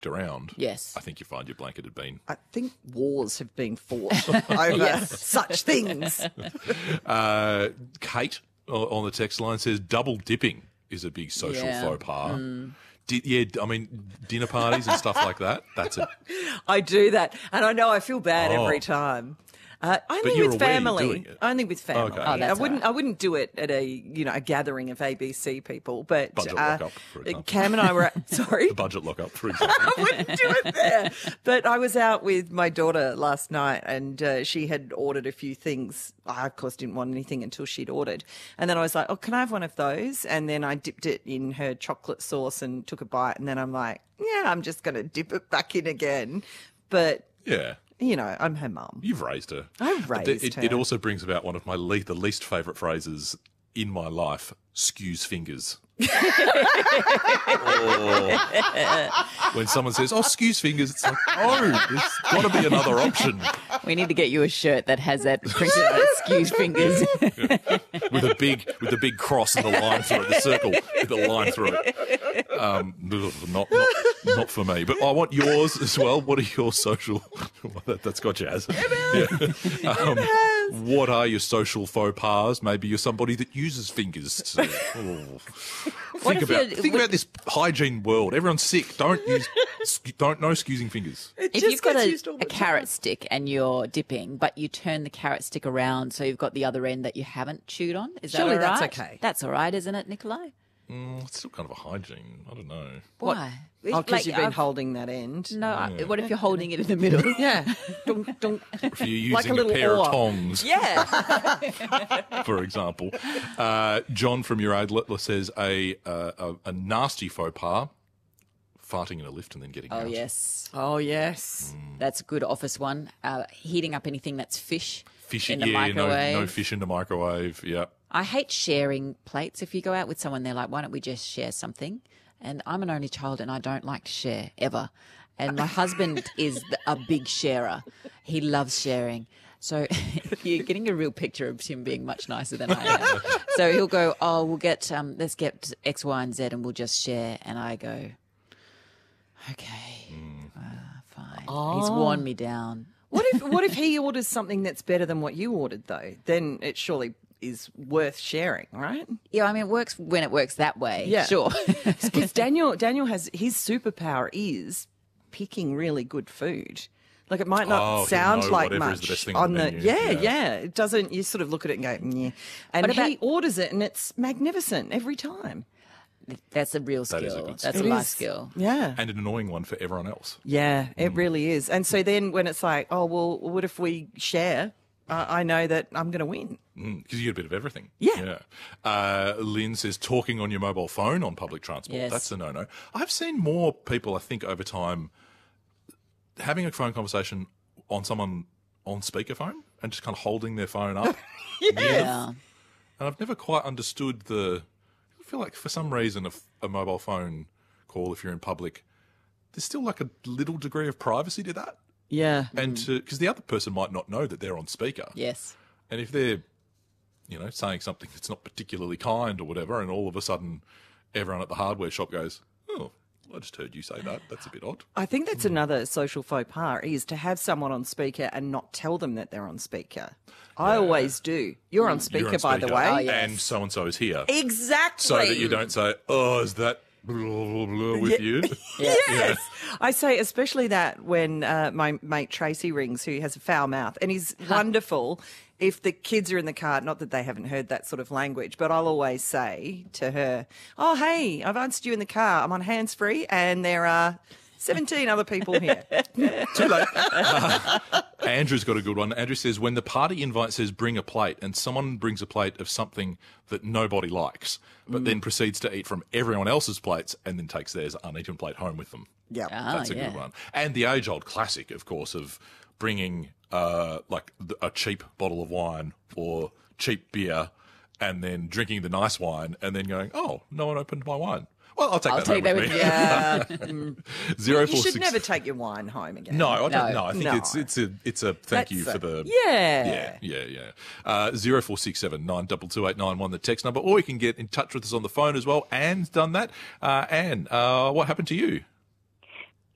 around, Yes. I think you find your blanket had been. I think wars have been fought over such things. Kate on the text line says double dipping is a big social Yeah. faux pas. I mean, dinner parties and stuff like that. That's it. I do that, and I know I feel bad Oh. every time. Only you're with aware you're family. doing it. Only with family. Okay. Oh, that's I wouldn't do it at a gathering of ABC people. But Budget lock-up, for example. Cam and I were sorry. The budget lock-up, for example. I wouldn't do it there. But I was out with my daughter last night, and she had ordered a few things. I, of course, didn't want anything until she'd ordered. And then I was like, oh, can I have one of those? And then I dipped it in her chocolate sauce and took a bite. And then I'm like, yeah, I'm just going to dip it back in again. But, Yeah. you know, I'm her mum. You've raised her. I've But raised her. It also brings about one of my the least favourite phrases in my life, "skews fingers." When someone says, "Oh, skews fingers," it's like, no, there's got to be another option We need to get you a shirt that has that printed on it, excuse fingers. with a big cross and the line through it, the circle with a line through it. Not for me. But I want yours as well. What are your social? That's got jazz. Yeah. What are your social faux pas? Maybe you're somebody that uses fingers. Think if about this hygiene world. Everyone's sick. No excusing fingers. It If just you've got gets used all the a carrot stick and you're dipping, but you turn the carrot stick around so you've got the other end that you haven't chewed on, is that Surely all that's right? okay. That's all right, isn't it, Nikolai? It's still kind of a hygiene. I don't know. Why? Oh, because you've been I've- holding that end. No, what if you're holding it in the middle? Yeah. Dunk, dunk. If you're using Like a little pair oar. of tongs, Yeah. for example. John from your aid says a nasty faux pas, farting in a lift and then getting Oh, out. yes. Oh, yes. That's a good office one. Heating up anything that's fish Fishy, in the yeah, microwave. no fish in the microwave. Yeah. I hate sharing plates. If you go out with someone, they're like, why don't we just share something? And I'm an only child and I don't like to share ever. And my husband is a big sharer. He loves sharing. So you're getting a real picture of him being much nicer than I am. So he'll go, oh, we'll get, let's get X, Y, and Z and we'll just share. And I go, okay, fine. He's worn me down. What if he orders something that's better than what you ordered, though? Then it surely is worth sharing, right? Yeah, I mean, it works when it works that way. Yeah. Sure. Because Daniel has his superpower is picking really good food. Like it might not he'll sound know like whatever is much the best thing on the menu. yeah. It doesn't. You sort of look at it and go, yeah. And What about- he orders it, and it's magnificent every time. That's a real skill. That is a good That's skill. a It life is. skill. Yeah. And an annoying one for everyone else. Yeah, it really is. And so then when it's like, oh, well, what if we share? I know that I'm going to win. Because you get a bit of everything. Yeah. Lynn says talking on your mobile phone on public transport. Yes. That's a no-no. I've seen more people, I think, over time having a phone conversation on someone on speakerphone and just kind of holding their phone up. Yeah. And I've never quite understood I feel like for some reason a mobile phone call, if you're in public, there's still like a little degree of privacy to that. Yeah. And because the other person might not know that they're on speaker. Yes. And if they're, saying something that's not particularly kind or whatever, and all of a sudden everyone at the hardware shop goes, oh, I just heard you say that. That's a bit odd. I think that's another social faux pas is to have someone on speaker and not tell them that they're on speaker. I always do. You're on speaker, You're on by the speaker, way. Oh, yes. and so-and-so is here. Exactly. So that you don't say, oh, is that blah, blah, blah with you? Yes. I say especially that when my mate Tracy rings, who has a foul mouth, and he's wonderful. If the kids are in the car, not that they haven't heard that sort of language, but I'll always say to her, oh, hey, I've answered you in the car. I'm on hands-free and there are 17 other people here. Too late. Andrew's got a good one. Andrew says, when the party invite says bring a plate and someone brings a plate of something that nobody likes, but then proceeds to eat from everyone else's plates and then takes theirs uneaten plate home with them. Yeah. That's a good one. And the age-old classic, of course, of bringing like a cheap bottle of wine or cheap beer and then drinking the nice wine and then going, oh, no one opened my wine. Well, I'll take that home with me. Yeah. 046. You should never take your wine home again. No, I don't No. know. I think No. it's a thank you That's for the Yeah. yeah. 0467 922 891, the text number, or you can get in touch with us on the phone as well. Anne's done that. Anne, what happened to you?